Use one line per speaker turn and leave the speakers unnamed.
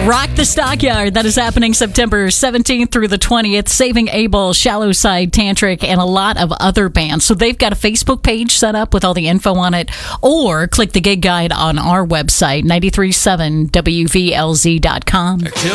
Rock the Stockyard. That is happening September 17th through the 20th. Saving Abel, Shallow Side Tantric, and a lot of other bands. So they've got a Facebook page set up with all the info on it. Or click the gig guide on our website, 937wvlz.com.